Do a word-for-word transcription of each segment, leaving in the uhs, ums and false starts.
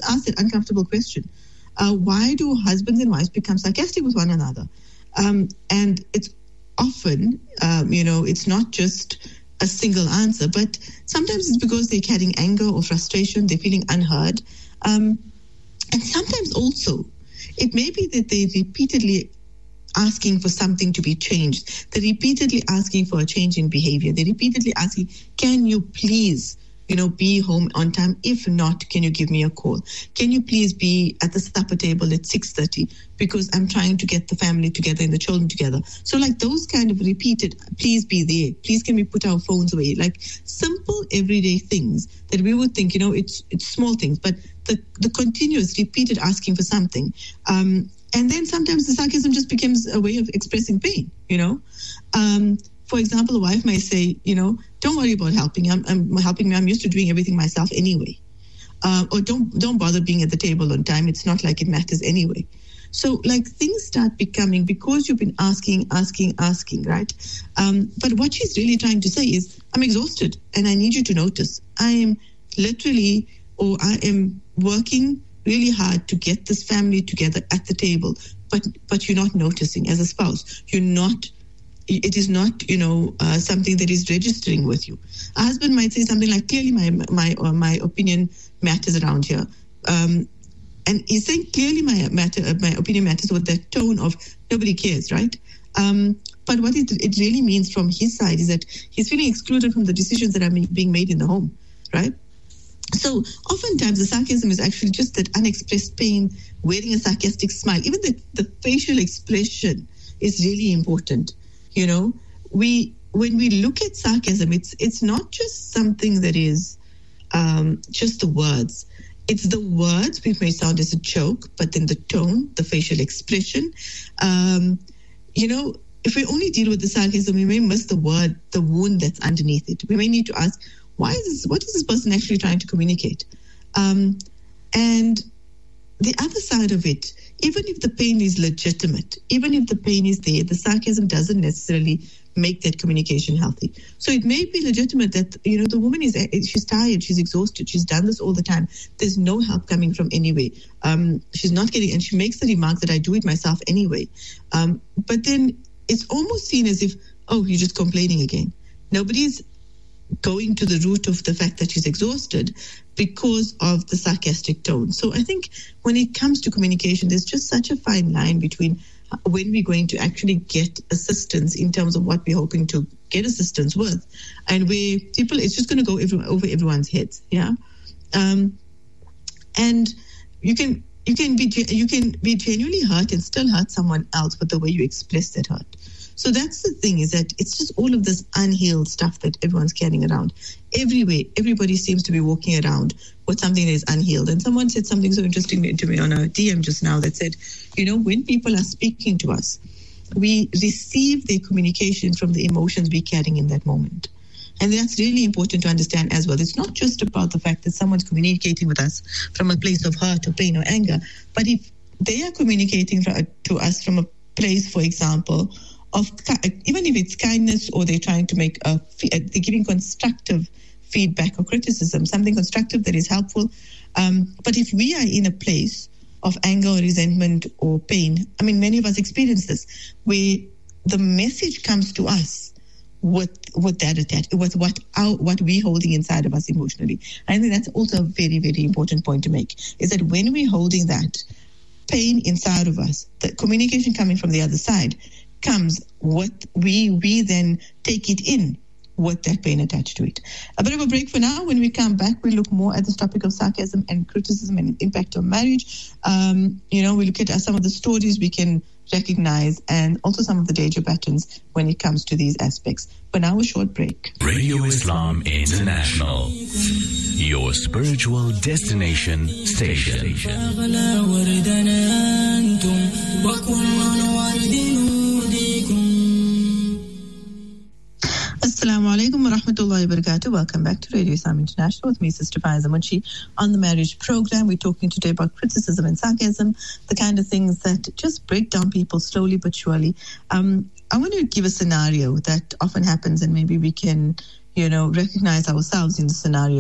let's ask that uncomfortable question. Uh, why do husbands and wives become sarcastic with one another? Um, and it's often, um, you know, it's not just a single answer, but sometimes it's because they're carrying anger or frustration, they're feeling unheard. Um, and sometimes also, it may be that they repeatedly asking for something to be changed. They're repeatedly asking for a change in behavior. They're repeatedly asking, can you please, you know, be home on time? If not, can you give me a call? Can you please be at the supper table at six thirty? Because I'm trying to get the family together and the children together. So like those kind of repeated, please be there. Please can we put our phones away? Like simple everyday things that we would think, you know, it's it's small things, but the, the continuous repeated asking for something. Um, and then sometimes the sarcasm just becomes a way of expressing pain, you know. Um, For example, a wife might say, you know, don't worry about helping. I'm, I'm helping me. I'm used to doing everything myself anyway. Uh, or don't don't bother being at the table on time. It's not like it matters anyway. So, like, things start becoming, because you've been asking, asking, asking, right? Um, but what she's really trying to say is, I'm exhausted and I need you to notice. I am literally, or I am working really hard to get this family together at the table, but but you're not noticing as a spouse. You're not It is not, you know, uh, something that is registering with you. A husband might say something like, clearly my my or my opinion matters around here. Um, and he's saying clearly my matter, my opinion matters with that tone of nobody cares, right? Um, but what it, it really means from his side is that he's feeling excluded from the decisions that are being made in the home, right? So oftentimes the sarcasm is actually just that unexpressed pain, wearing a sarcastic smile. Even the, the facial expression is really important. You know, we when we look at sarcasm, it's it's not just something that is um, just the words. It's the words which may sound as a joke, but then the tone, the facial expression. Um, you know, if we only deal with the sarcasm, we may miss the word, the wound that's underneath it. We may need to ask, why is this? What is this person actually trying to communicate? Um, and the other side of it, even if the pain is legitimate, even if the pain is there, the sarcasm doesn't necessarily make that communication healthy. So it may be legitimate that, you know, the woman is, she's tired, she's exhausted, she's done this all the time. There's no help coming from anywhere. Um, she's not getting, and she makes the remark that I do it myself anyway. Um, but then it's almost seen as if, oh, you're just complaining again. Nobody's going to the root of the fact that she's exhausted because of the sarcastic tone. So I think when it comes to communication, there's just such a fine line between when we're going to actually get assistance in terms of what we're hoping to get assistance with, and where people, it's just going to go every, over everyone's heads. Yeah. Um, and you can, you can be, you can be genuinely hurt and still hurt someone else with the way you express that hurt. So that's the thing, is that it's just all of this unhealed stuff that everyone's carrying around. Everywhere, everybody seems to be walking around with something that is unhealed. And someone said something so interesting to me on a D M just now that said, you know, when people are speaking to us, we receive their communication from the emotions we're carrying in that moment. And that's really important to understand as well. It's not just about the fact that someone's communicating with us from a place of hurt or pain or anger, but if they are communicating to us from a place, for example, of even if it's kindness, or they're trying to make a, they're giving constructive feedback or criticism, something constructive that is helpful. Um, but if we are in a place of anger or resentment or pain, I mean, many of us experience this, where the message comes to us with with that attached, with what our, what we're holding inside of us emotionally. I think that's also a very, very important point to make, is that when we're holding that pain inside of us, the communication coming from the other side comes what we we then take it in with that pain attached to it. A bit of a break for now. When we come back, we look more at this topic of sarcasm and criticism and impact on marriage. Um, you know, we look at some of the stories we can recognize, and also some of the danger patterns when it comes to these aspects. But now a short break. Radio Islam International, your spiritual destination station. Assalamu alaikum wa rahmatullahi wa barakatuh. Welcome back to Radio Islam International with me, Sister Faiza Munshi, on the marriage program. We're talking today about criticism and sarcasm, the kind of things that just break down people slowly but surely. Um, I want to give a scenario that often happens, and maybe we can, you know, recognize ourselves in the scenario.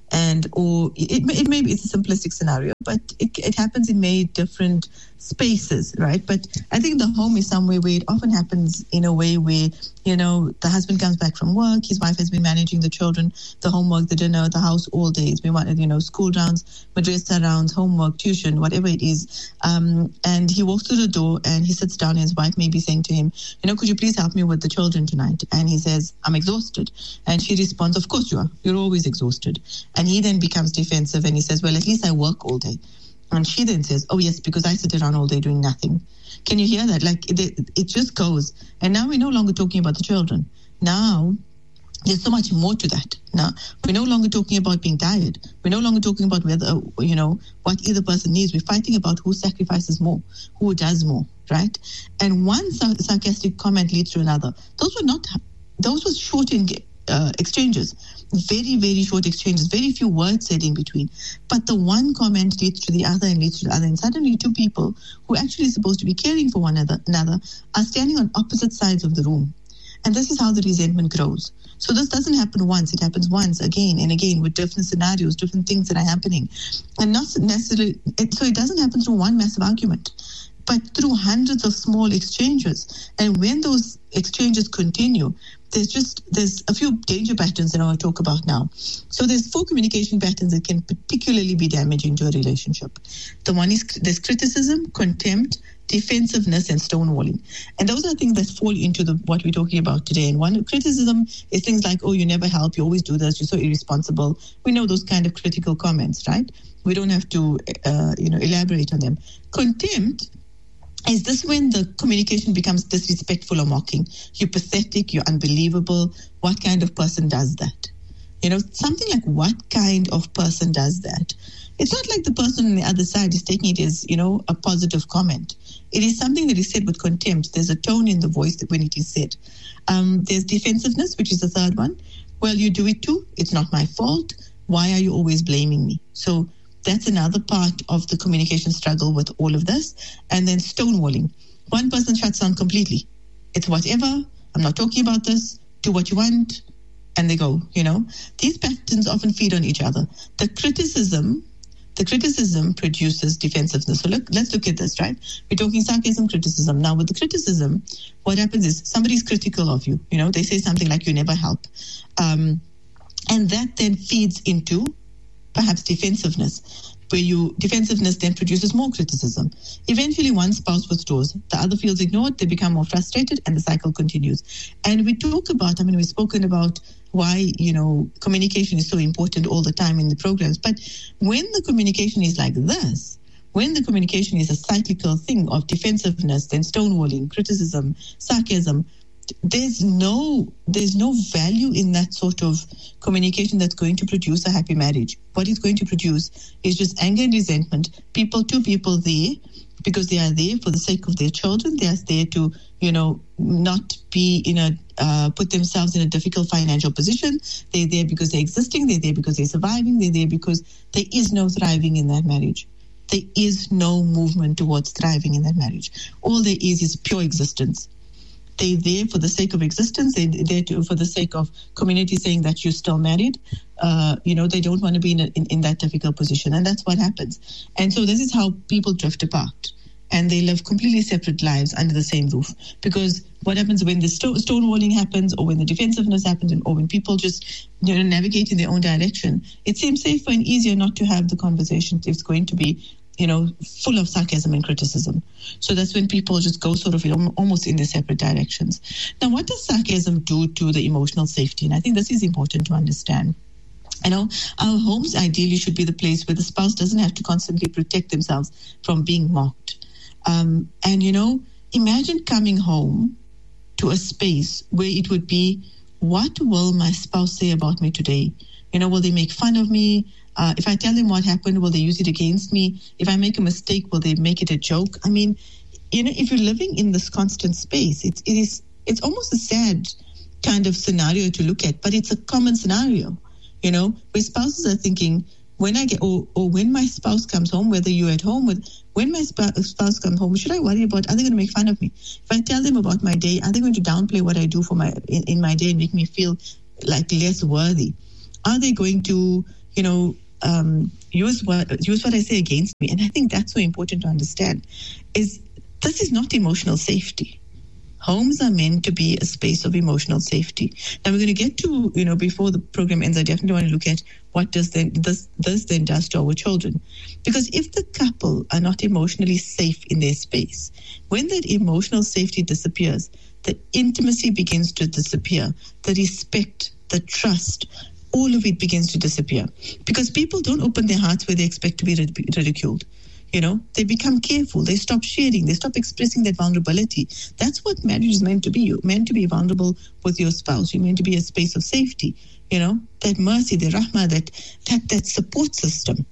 And or it may, it may be it's a simplistic scenario, but it, it happens in many different spaces, right? But I think the home is somewhere where it often happens in a way where, you know, the husband comes back from work, his wife has been managing the children, the homework, the dinner, the house all day. It's been, you know, school rounds, madrasa rounds, homework, tuition, whatever it is. Um, and he walks through the door and he sits down and his wife may be saying to him, you know, could you please help me with the children tonight? And he says, I'm exhausted. And she responds, of course you are. You're always exhausted. And he then becomes defensive and he says, well, at least I work all day. And she then says, oh, yes, because I sit around all day doing nothing. Can you hear that? Like, it, it just goes. And now we're no longer talking about the children. Now, there's so much more to that. Now, we're no longer talking about being tired. We're no longer talking about whether, you know, what either person needs. We're fighting about who sacrifices more, who does more, right? And one sar- sarcastic comment leads to another. Those were not, those were short in, uh, exchanges. Very, very short exchanges, very few words said in between. But the one comment leads to the other and leads to the other. And suddenly two people who actually are supposed to be caring for one another, another are standing on opposite sides of the room. And this is how the resentment grows. So this doesn't happen once. It happens once, again and again with different scenarios, different things that are happening. And not necessarily, it, so it doesn't happen through one massive argument, but through hundreds of small exchanges. And when those exchanges continue, there's just, there's a few danger patterns that I want to talk about now. So there's four communication patterns that can particularly be damaging to a relationship. The one is, there's criticism, contempt, defensiveness, and stonewalling. And those are things that fall into the what we're talking about today. And one, criticism is things like, oh, you never help, you always do this, you're so irresponsible. We know those kind of critical comments, right? We don't have to, uh, you know, elaborate on them. Contempt is this when the communication becomes disrespectful or mocking? You're pathetic, you're unbelievable. What kind of person does that? You know, something like what kind of person does that? It's not like the person on the other side is taking it as, you know, a positive comment. It is something that is said with contempt. There's a tone in the voice when it is said. Um, there's defensiveness, which is the third one. Well, you do it too. It's not my fault. Why are you always blaming me? So that's another part of the communication struggle with all of this. And then stonewalling. One person shuts down completely. It's whatever. I'm not talking about this. Do what you want. And they go, you know. These patterns often feed on each other. The criticism, the criticism produces defensiveness. So look, let's look at this, right? We're talking sarcasm, criticism. Now with the criticism, what happens is somebody's critical of you. You know, they say something like, you never help. Um, and that then feeds into perhaps defensiveness, where you defensiveness then produces more criticism. Eventually, one spouse withdraws, the other feels ignored, they become more frustrated, and the cycle continues. And we talk about, I mean, we've spoken about why, you know, communication is so important all the time in the programs. But when the communication is like this, when the communication is a cyclical thing of defensiveness, then stonewalling, criticism, sarcasm, there's no there's no value in that sort of communication that's going to produce a happy marriage. What it's going to produce is just anger and resentment. People, two people there because they are there for the sake of their children. They are there to, you know, not be in a uh, put themselves in a difficult financial position. They're there because they're existing. They're there because they're surviving. They're there because there is no thriving in that marriage. There is no movement towards thriving in that marriage. All there is is pure existence. They're there for the sake of existence. They're there to, for the sake of community saying that you're still married. Uh, you know, they don't want to be in, a, in in that difficult position. And that's what happens. And so this is how people drift apart. And they live completely separate lives under the same roof. Because what happens when the sto- stonewalling happens, or when the defensiveness happens, or when people just, you know, navigate in their own direction, it seems safer and easier not to have the conversation if it's going to be, you know, full of sarcasm and criticism. So that's when people just go sort of, you know, almost in their separate directions. Now, what does sarcasm do to the emotional safety? And I think this is important to understand. You know, our homes ideally should be the place where the spouse doesn't have to constantly protect themselves from being mocked. Um, and, you know, imagine coming home to a space where it would be, what will my spouse say about me today? You know, will they make fun of me? Uh, if I tell them what happened, will they use it against me? If I make a mistake, will they make it a joke? I mean, you know, if you're living in this constant space, it, it is, it's almost a sad kind of scenario to look at, but it's a common scenario, you know, where spouses are thinking, when I get, or, or when my spouse comes home, whether you're at home with, when my spouse comes home, should I worry about, are they going to make fun of me? If I tell them about my day, are they going to downplay what I do for my, in, in my day and make me feel like less worthy? Are they going to, you know, um, use what use what I say against me. And I think that's so important to understand. Is this is not emotional safety. Homes are meant to be a space of emotional safety. Now we're going to get to, you know, before the program ends, I definitely want to look at what does then this this then does to our children. Because if the couple are not emotionally safe in their space, when that emotional safety disappears, the intimacy begins to disappear, the respect, the trust, all of it begins to disappear. Because people don't open their hearts where they expect to be ridiculed. You know, they become careful. They stop sharing. They stop expressing that vulnerability. That's what marriage is meant to be. You're meant to be vulnerable with your spouse. You're meant to be a space of safety. You know, that mercy, the rahmah, that that that support system.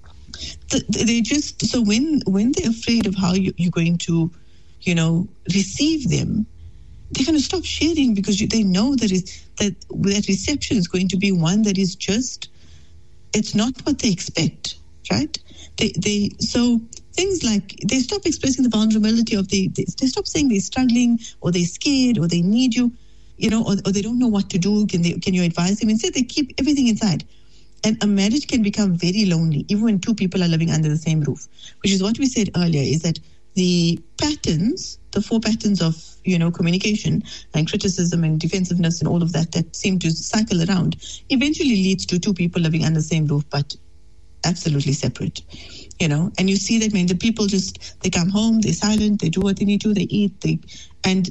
The, they just so when when they're afraid of how you, you're going to, you know, receive them, they're going to stop sharing because you, they know that is that that reception is going to be one that is just, it's not what they expect, right? They, they, so things like they stop expressing the vulnerability of the, they, they stop saying they're struggling or they're scared or they need you, you know, or, or they don't know what to do. Can they, can you advise them? Instead, they keep everything inside. And a marriage can become very lonely, even when two people are living under the same roof, which is what we said earlier, is that the patterns, the four patterns of, you know, communication and criticism and defensiveness and all of that, that seem to cycle around, eventually leads to two people living under the same roof, but absolutely separate, you know. And you see that when the people just, they come home, they're silent, they do what they need to, they eat, they, and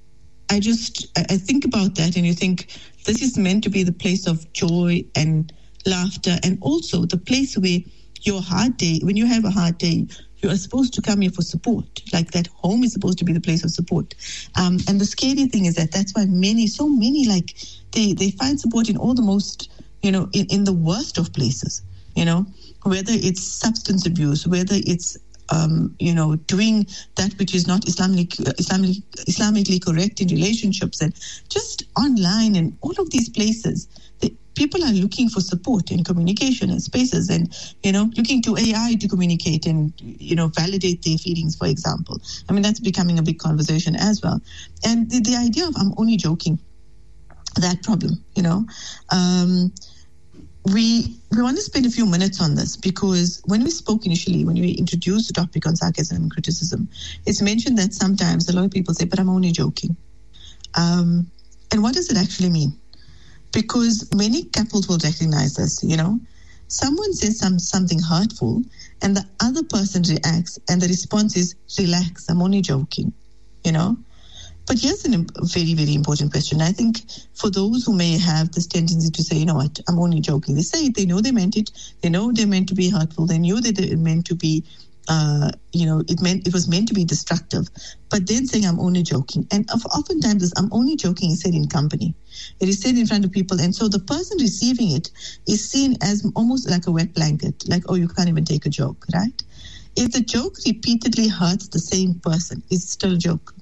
I just, I think about that and you think, this is meant to be the place of joy and laughter, and also the place where your hard day, when you have a hard day, you are supposed to come here for support. Like that home is supposed to be the place of support. Um, and the scary thing is that that's why many, so many, like they, they find support in all the most, you know, in, in the worst of places, you know, whether it's substance abuse, whether it's, um, you know, doing that which is not Islamic, Islamic, Islamically correct in relationships and just online and all of these places. The, people are looking for support in communication and spaces and, you know, looking to A I to communicate and, you know, validate their feelings, for example. I mean, that's becoming a big conversation as well. And the, the idea of I'm only joking, that problem, you know, um, We we want to spend a few minutes on this because when we spoke initially, when we introduced the topic on sarcasm and criticism, it's mentioned that sometimes a lot of people say, but I'm only joking. Um, and what does it actually mean? Because many couples will recognize this, you know. Someone says some, something hurtful and the other person reacts and the response is, relax, I'm only joking, you know. But here's a very, very important question. I think for those who may have this tendency to say, you know what, I'm only joking. They say it, they know they meant it. They know they're meant to be hurtful. They knew that they meant to be, uh, you know, it meant it was meant to be destructive. But then saying I'm only joking. And oftentimes this I'm only joking is said in company. It is said in front of people. And so the person receiving it is seen as almost like a wet blanket. Like, oh, you can't even take a joke, right? If the joke repeatedly hurts the same person, it's still a joke.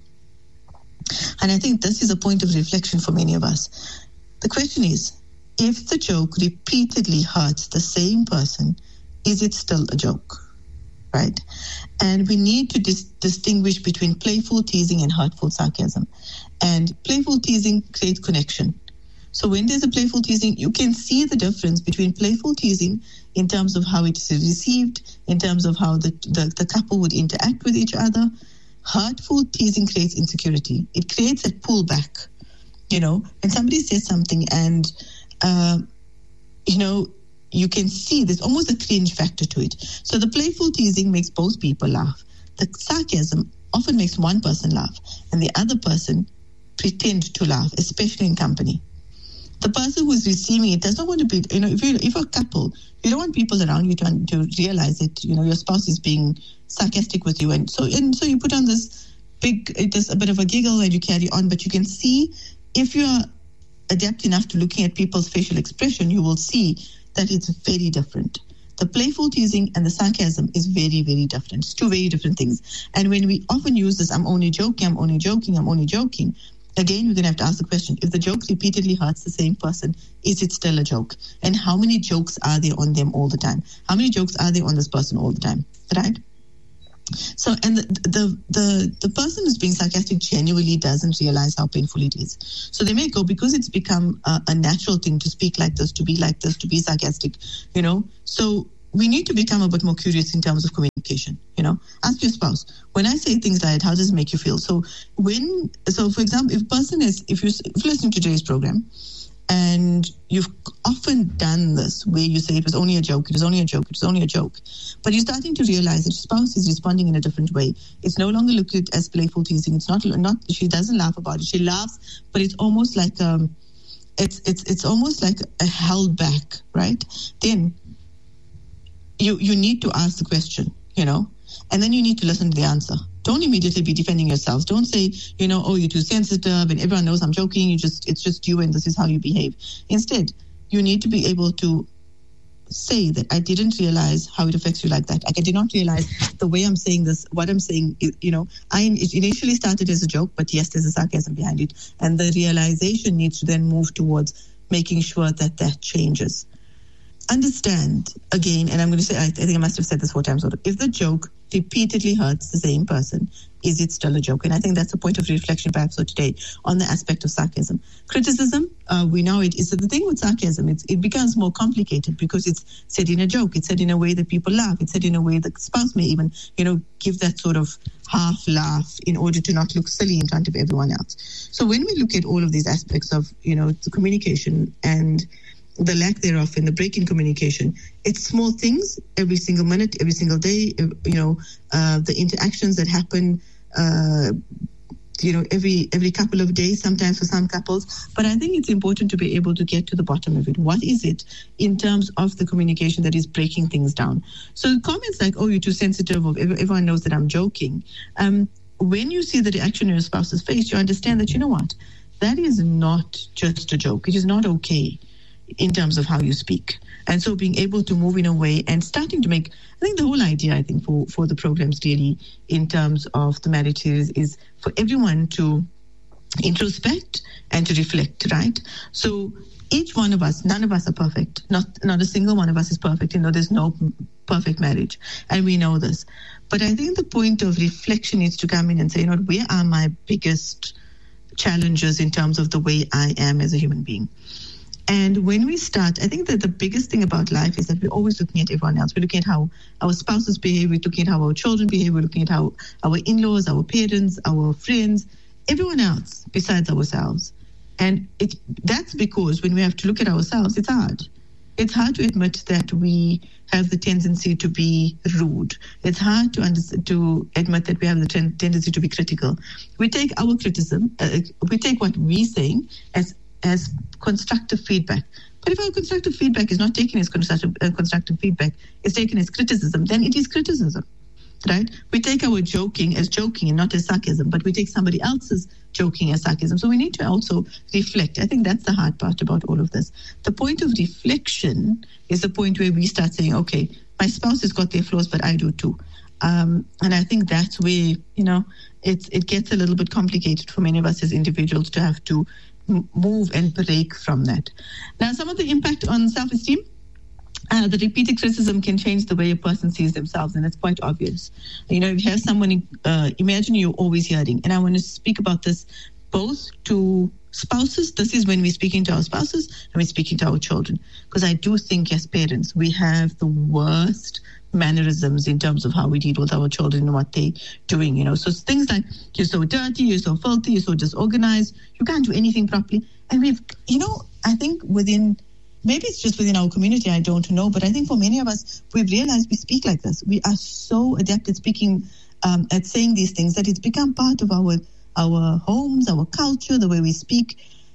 And I think this is a point of reflection for many of us. The question is, if the joke repeatedly hurts the same person, is it still a joke? Right? And we need to dis- distinguish between playful teasing and hurtful sarcasm. And playful teasing creates connection. So when there's a playful teasing, you can see the difference between playful teasing in terms of how it is received, in terms of how the, the, the couple would interact with each other. Hurtful teasing creates insecurity. It creates a pullback. You know, when somebody says something and, uh, you know, you can see there's almost a cringe factor to it. So the playful teasing makes both people laugh. The sarcasm often makes one person laugh and the other person pretend to laugh, especially in company. The person who's receiving it does not want to be, you know, if you're, if you're a couple, you don't want people around you to, to realize that, you know, your spouse is being sarcastic with you. And so and so you put on this big, there's a bit of a giggle and you carry on. But you can see, if you're adept enough to looking at people's facial expression, you will see that it's very different. The playful teasing and the sarcasm is very, very different. It's two very different things. And when we often use this, I'm only joking, I'm only joking, I'm only joking, again, we're going to have to ask the question, if the joke repeatedly hurts the same person, is it still a joke? And how many jokes are there on them all the time? How many jokes are there on this person all the time, right? So, and the, the the the person who's being sarcastic genuinely doesn't realize how painful it is. So they may go, because it's become a, a natural thing to speak like this, to be like this, to be sarcastic, you know. So we need to become a bit more curious in terms of communication, you know. Ask your spouse, when I say things like that, how does it make you feel? So when, so for example, if a person is, if you're, if you're listening to today's program, and you've often done this where you say it was only a joke, it was only a joke, it was only a joke. But you're starting to realize that your spouse is responding in a different way. It's no longer looked at as playful teasing. It's not, not she doesn't laugh about it. She laughs, but it's almost like, um, it's, it's, it's almost like a held back, right? Then you, you need to ask the question, you know, and then you need to listen to the answer. Don't immediately be defending yourselves. Don't say, you know, oh, you're too sensitive and everyone knows I'm joking. You just, it's just you and this is how you behave. Instead, you need to be able to say that I didn't realize how it affects you like that. Like, I did not realize the way I'm saying this, what I'm saying, you know, I it initially started as a joke, but yes, there's a sarcasm behind it. And the realization needs to then move towards making sure that that changes. Understand, again, and I'm going to say, I, I think I must have said this four times. If the joke repeatedly hurts the same person, is it still a joke? And I think that's a point of reflection perhaps for today on the aspect of sarcasm. Criticism, uh, we know it is the thing with sarcasm. It's, it becomes more complicated because it's said in a joke. It's said in a way that people laugh. It's said in a way that the spouse may even, you know, give that sort of half laugh in order to not look silly in front of everyone else. So when we look at all of these aspects of, you know, the communication and the lack thereof in the break in communication, it's small things every single minute, every single day, you know, uh, the interactions that happen, uh, you know, every every couple of days, sometimes for some couples. But I think it's important to be able to get to the bottom of it. What is it in terms of the communication that is breaking things down? So comments like, oh, you're too sensitive, or everyone knows that I'm joking. Um, when you see the reaction in your spouse's face, you understand that, you know what, that is not just a joke. It is not okay in terms of how you speak. And so being able to move in a way and starting to make, I think the whole idea, I think, for, for the programs really in terms of the marriage series is for everyone to introspect and to reflect, right? So each one of us, none of us are perfect. Not, not a single one of us is perfect. You know, there's no perfect marriage. And we know this. But I think the point of reflection needs to come in and say, you know, where are my biggest challenges in terms of the way I am as a human being? And when we start, I think that the biggest thing about life is that we're always looking at everyone else. We're looking at how our spouses behave. We're looking at how our children behave. We're looking at how our in-laws, our parents, our friends, everyone else besides ourselves. And it that's because when we have to look at ourselves, it's hard. It's hard to admit that we have the tendency to be rude. It's hard to under, to admit that we have the ten- tendency to be critical. We take our criticism, uh, we take what we're saying as as constructive feedback. But if our constructive feedback is not taken as constructive, uh, constructive feedback, it's taken as criticism, then it is criticism, right? We take our joking as joking and not as sarcasm, but we take somebody else's joking as sarcasm. So we need to also reflect. I think that's the hard part about all of this. The point of reflection is the point where we start saying, okay, my spouse has got their flaws, but I do too. Um, and I think that's where, you know, it's, it gets a little bit complicated for many of us as individuals to have to move and break from that. Now, some of the impact on self-esteem, uh, the repeated criticism can change the way a person sees themselves, and it's quite obvious. You know, if you have someone, uh, imagine you're always hearing, and I want to speak about this both to spouses. This is when we're speaking to our spouses and we're speaking to our children, because I do think as parents, we have the worst mannerisms in terms of how we deal with our children and what they're doing, you know. So things like, you're so dirty, you're so filthy, you're so disorganized, you can't do anything properly. And we've, you know, I think within, maybe it's just within our community, I don't know, but I think for many of us, we've realized we speak like this. We are so adept at speaking, um, at saying these things that it's become part of our, our homes, our culture, the way we speak.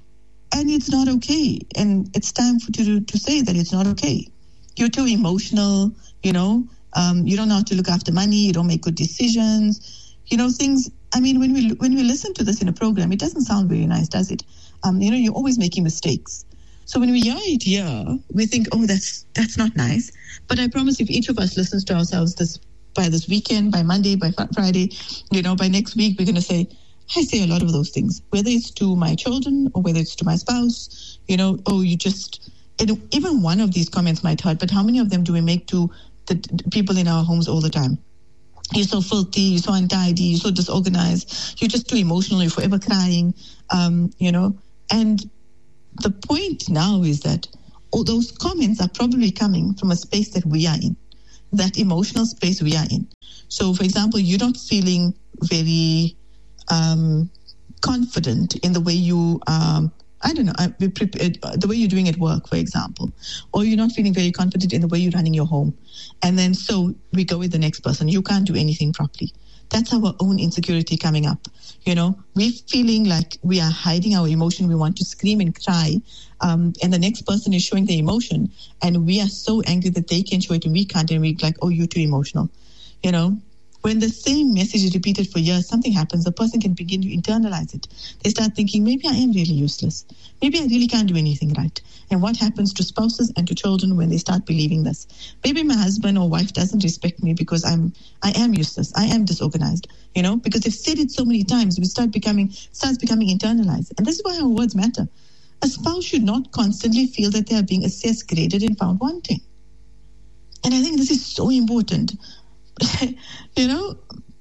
And it's not okay. And it's time for to, to say that it's not okay. You're too emotional, you know, um, you don't know how to look after money, you don't make good decisions, you know, things. I mean, when we when we listen to this in a program, it doesn't sound very nice, does it? Um, you know, you're always making mistakes. So when we hear it here, we think, oh, that's that's not nice. But I promise if each of us listens to ourselves this by this weekend, by Monday, by Friday, you know, by next week, we're going to say, I say a lot of those things, whether it's to my children or whether it's to my spouse, you know, oh, you just... It, even one of these comments might hurt, but how many of them do we make to the people in our homes all the time? you're so filthy, you're so untidy, you're so disorganized, you're just too emotional, you're forever crying, um, you know. And the point now is that all those comments are probably coming from a space that we are in, that emotional space we are in. So, for example, you're not feeling very um, confident in the way you, um, I don't know, the way you're doing at work, for example, or you're not feeling very confident in the way you're running your home. And then so we go with the next person. You can't do anything properly. That's our own insecurity coming up. You know, we're feeling like we are hiding our emotion. We want to scream and cry. Um, and the next person is showing the emotion. And we are so angry that they can show it and we can't. And we're like, oh, you're too emotional. You know, when the same message is repeated for years, something happens. The person can begin to internalize it. They start thinking, maybe I am really useless. Maybe I really can't do anything right. And what happens to spouses and to children when they start believing this? Maybe my husband or wife doesn't respect me because I'm, I am useless. I am disorganized. You know, because they've said it so many times, we start becoming, starts becoming internalized. And this is why our words matter. A spouse should not constantly feel that they are being assessed, graded, and found wanting. And I think this is so important. You know,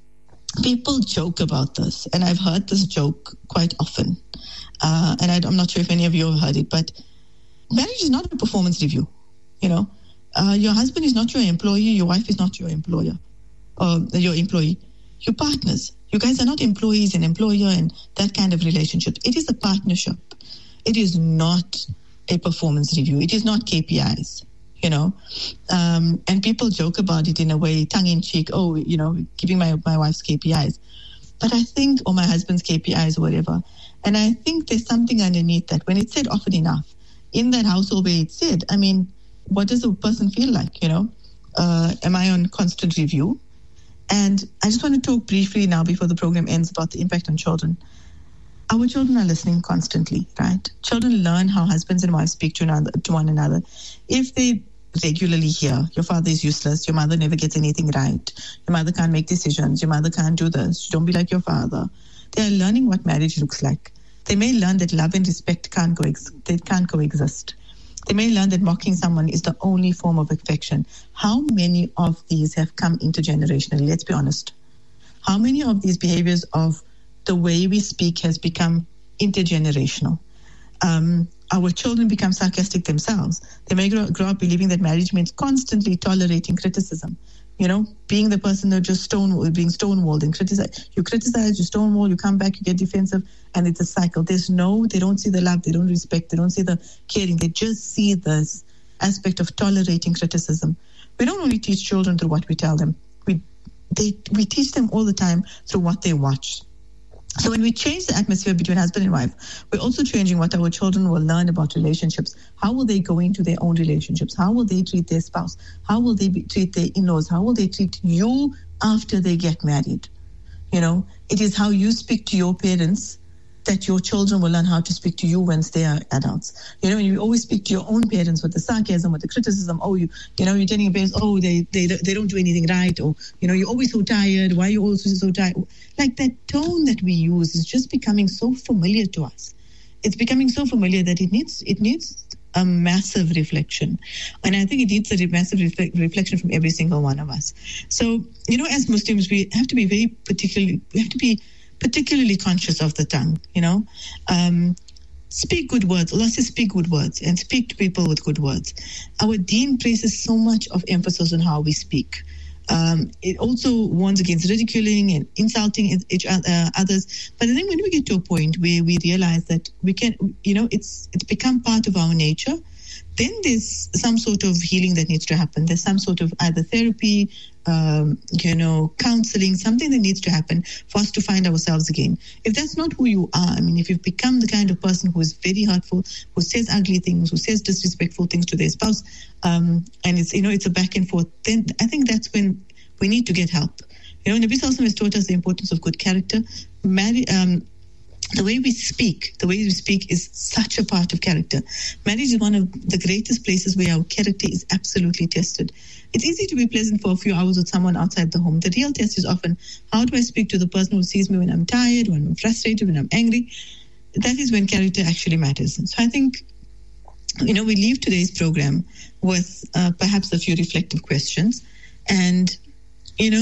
people joke about this, and I've heard this joke quite often. Uh, and I, I'm not sure if any of you have heard it, but marriage is not a performance review. You know, uh, your husband is not your employee, your wife is not your employer, or your employee. Your partners. You guys are not employees and employer and that kind of relationship. It is a partnership. It is not a performance review. It is not K P Is, you know. Um, and people joke about it in a way, tongue-in-cheek, oh, you know, giving my, my wife's K P Is. But I think, or my husband's K P Is or whatever. And I think there's something underneath that. When it's said often enough, in that household where it's said, I mean, what does a person feel like, you know? Uh, am I on constant review? And I just want to talk briefly now before the program ends about the impact on children. Our children are listening constantly, right? Children learn how husbands and wives speak to, another, to one another. If they regularly hear, your father is useless, your mother never gets anything right, your mother can't make decisions, your mother can't do this, don't be like your father. They are learning what marriage looks like. They may learn that love and respect can't, coex- they can't coexist. They may learn that mocking someone is the only form of affection. How many of these have come intergenerationally? Let's be honest. How many of these behaviors of the way we speak has become intergenerational? Um, our children become sarcastic themselves. They may grow, grow up believing that marriage means constantly tolerating criticism. You know, being the person who just stone, being stonewalled and criticize. You criticize, you stonewall, you come back, you get defensive, and it's a cycle. There's no, they don't see the love, they don't respect, they don't see the caring. They just see this aspect of tolerating criticism. We don't only teach children through what we tell them. We, they, we teach them all the time through what they watch. So when we change the atmosphere between husband and wife, we're also changing what our children will learn about relationships. How will they go into their own relationships? How will they treat their spouse? How will they be, treat their in-laws? How will they treat you after they get married? You know, it is how you speak to your parents that your children will learn how to speak to you once they are adults. You know, when you always speak to your own parents with the sarcasm, with the criticism, oh, you you know, you're telling your parents, oh, they, they, they don't do anything right, or, you know, you're always so tired, why are you always so tired? Like that tone that we use is just becoming so familiar to us. It's becoming so familiar that it needs it needs a massive reflection. And I think it needs a massive refle- reflection from every single one of us. So, you know, as Muslims, we have to be very particularly, we have to be particularly conscious of the tongue, you know. Um, speak good words. Allah says speak good words and speak to people with good words. Our deen places so much of emphasis on how we speak. Um, it also warns against ridiculing and insulting each other, uh, others. But I think when we get to a point where we realize that we can, you know, it's it's become part of our nature, then there's some sort of healing that needs to happen. There's some sort of either therapy, um, you know, counseling, something that needs to happen for us to find ourselves again. If that's not who you are, I mean, if you've become the kind of person who is very hurtful, who says ugly things, who says disrespectful things to their spouse, um, and it's, you know, it's a back and forth, then I think that's when we need to get help. You know, Nabi Sallallahu Alaihi Wasallam has taught us the importance of good character. Marry, um, the way we speak, the way we speak is such a part of character. Marriage is one of the greatest places where our character is absolutely tested. It's easy to be pleasant for a few hours with someone outside the home. The real test is often, how do I speak to the person who sees me when I'm tired, when I'm frustrated, when I'm angry? That is when character actually matters. So I think, you know, we leave today's program with uh, perhaps a few reflective questions. And, you know,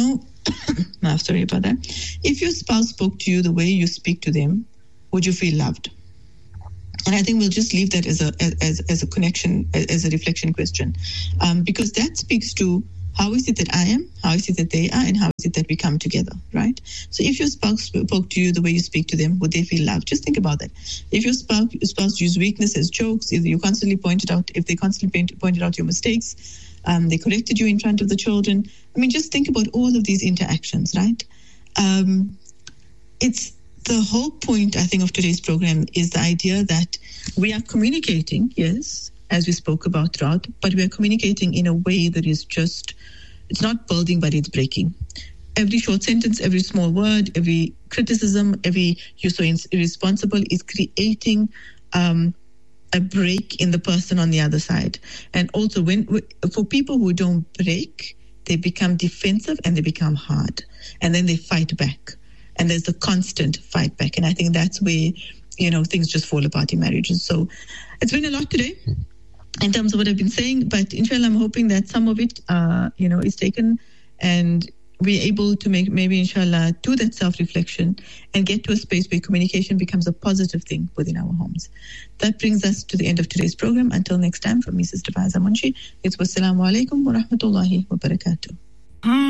I'm sorry about that. If your spouse spoke to you the way you speak to them, would you feel loved? And I think we'll just leave that as a as as a connection, as a reflection question, um, because that speaks to how is it that I am, how is it that they are, and how is it that we come together, right? So if your spouse spoke to you the way you speak to them, would they feel loved? Just think about that. If your spouse, spouse used weakness as jokes, if you constantly pointed out, if they constantly pointed out your mistakes, um, they corrected you in front of the children. I mean, just think about all of these interactions, right? Um, it's the whole point, I think, of today's program is the idea that we are communicating, yes, as we spoke about throughout, but we are communicating in a way that is just, it's not building, but it's breaking. Every short sentence, every small word, every criticism, every you're so irresponsible is creating um, a break in the person on the other side. And also, when for people who don't break, they become defensive and they become hard. And then they fight back. And there's a constant fight back. And I think that's where, you know, things just fall apart in marriages. So it's been a lot today in terms of what I've been saying. But inshallah, I'm hoping that some of it, uh, you know, is taken and we're able to make, maybe inshallah, do that self-reflection and get to a space where communication becomes a positive thing within our homes. That brings us to the end of today's program. Until next time, from me, Sister Faiza Munshi, it's wassalamu alaikum wa rahmatullahi wa barakatuh.